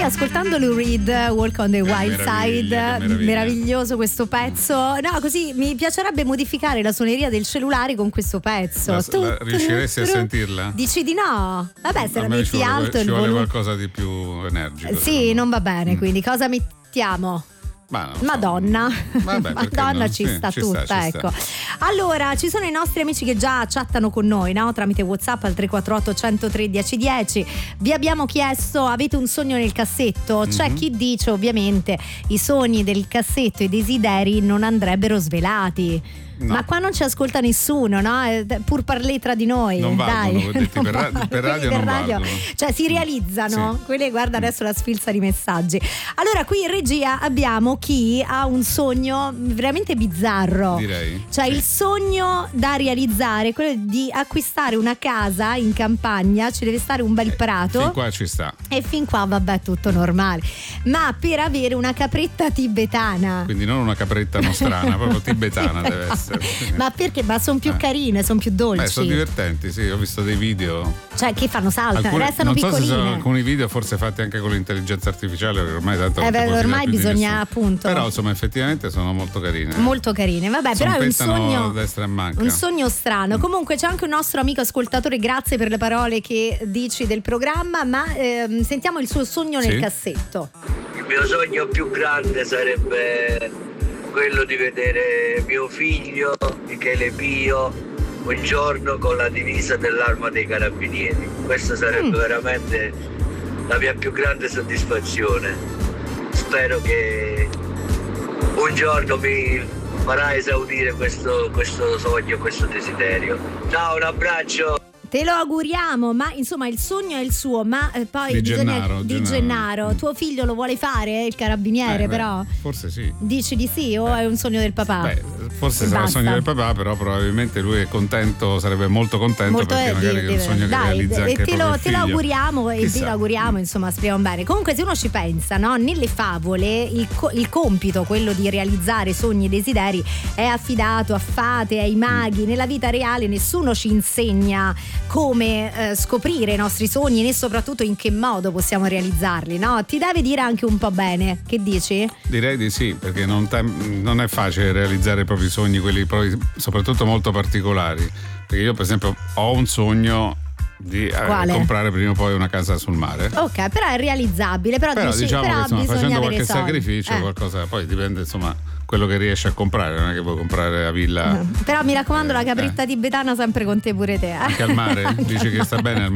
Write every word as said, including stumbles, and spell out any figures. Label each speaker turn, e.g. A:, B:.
A: ascoltando Lou Reed, Walk on the Wild Side,
B: meraviglia.
A: Meraviglioso questo pezzo. No, così mi piacerebbe modificare la suoneria del cellulare con questo pezzo.
B: La,
A: tu,
B: la, riusciresti
A: tu,
B: a sentirla?
A: Dici di no? Vabbè, se
B: A
A: la
B: me
A: metti
B: ci vuole,
A: alto
B: ci
A: il
B: vuole
A: volume.
B: qualcosa di più energico.
A: Sì, non va bene,
B: Mm.
A: quindi cosa mettiamo?
B: Ma non so.
A: Madonna,
B: Vabbè, perché
A: Madonna
B: no?
A: ci
B: Sì,
A: sta
B: ci
A: tutta,
B: sta, ci
A: ecco.
B: sta.
A: Allora, ci sono i nostri amici che già chattano con noi, no? Tramite WhatsApp al tre quattro otto, uno zero tre, uno zero uno zero. Vi abbiamo chiesto: avete un sogno nel cassetto? C'è
B: Mm-hmm.
A: chi dice ovviamente i sogni del cassetto e i desideri non andrebbero svelati.
B: No.
A: Ma qua non ci ascolta nessuno, no? Eh, Pur parlé tra di noi.
B: Non valgono,
A: dai.
B: ho detto,
A: Non
B: per ra-
A: valgono.
B: per radio
A: Quelli
B: non
A: radio,
B: valgono.
A: cioè si realizzano.
B: Sì.
A: Quelli, guarda adesso la sfilza di messaggi. Allora, qui in regia abbiamo chi ha un sogno veramente bizzarro.
B: Direi.
A: Cioè
B: Sì.
A: il sogno da realizzare è quello di acquistare una casa in campagna, ci deve stare un bel prato.
B: Fin qua ci sta.
A: E fin qua vabbè tutto normale. Ma per avere una capretta tibetana.
B: Quindi non una capretta nostrana, proprio tibetana deve essere.
A: Ma perché? Ma sono più
B: Eh.
A: carine, sono più dolci.
B: Beh, sono divertenti, sì, ho visto dei video.
A: Cioè che fanno salto,
B: Alcuni-
A: restano
B: non so se
A: piccoline.
B: sono alcuni video forse fatti anche con l'intelligenza artificiale, perché ormai tanto
A: Eh
B: non ti
A: beh,
B: puoi fidare
A: ormai
B: più di
A: bisogna,
B: nessuno.
A: appunto.
B: Però insomma effettivamente sono molto carine.
A: Molto carine, vabbè, però è un
B: Zompettano
A: sogno.
B: a destra e manca.
A: Un sogno strano. Comunque c'è anche un nostro amico ascoltatore, grazie per le parole che dici del programma, ma ehm, sentiamo il suo sogno nel
B: Sì.
A: cassetto.
C: Il mio sogno più grande sarebbe quello di vedere mio figlio Michele Pio un giorno con la divisa dell'Arma dei Carabinieri. Questa sarebbe
A: Mm.
C: veramente la mia più grande soddisfazione. Spero che un giorno mi farà esaudire questo, questo sogno, questo desiderio. Ciao, un abbraccio!
A: Te lo auguriamo, ma insomma il sogno è il suo, ma eh, poi
B: Di
A: bisogna
B: Gennaro,
A: di
B: Gennaro.
A: Gennaro. Tuo figlio lo vuole fare, il carabiniere,
B: Eh, beh,
A: però
B: forse sì.
A: dici di sì o è un sogno del papà?
B: Beh, forse
A: E
B: sarà il
A: basta.
B: sogno del papà, però probabilmente lui è contento, sarebbe molto contento
A: Molto
B: perché
A: eh,
B: magari
A: di-
B: è un
A: di-
B: sogno che
A: dai,
B: realizza
A: e
B: anche
A: te
B: proprio
A: lo,
B: il
A: te lo
B: figlio.
A: auguriamo e
B: Chissà.
A: vi lo auguriamo, insomma, speriamo bene. Comunque se uno ci pensa, no? Nelle favole il, co- il compito, quello di realizzare sogni e desideri, è affidato a fate, ai maghi. Nella vita reale nessuno ci insegna come eh, scoprire i nostri sogni né soprattutto in che modo possiamo realizzarli, no? Ti deve dire anche un po' bene, che dici?
B: Direi di sì, perché non, te- non è facile realizzare i propri sogni, quelli propri- soprattutto molto particolari. Perché io per esempio ho un sogno di eh,
A: Quale?
B: comprare prima o poi una casa sul mare.
A: Ok, però è realizzabile, però,
B: Però
A: dici,
B: diciamo
A: però
B: che insomma,
A: bisogna
B: facendo
A: avere
B: qualche
A: soldi.
B: sacrificio,
A: Eh.
B: qualcosa, poi dipende insomma quello che riesci a comprare, non è che puoi comprare la villa
A: Però mi raccomando, la
B: Eh,
A: capretta tibetana sempre con te pure te. Eh?
B: anche al mare. Dici che sta bene al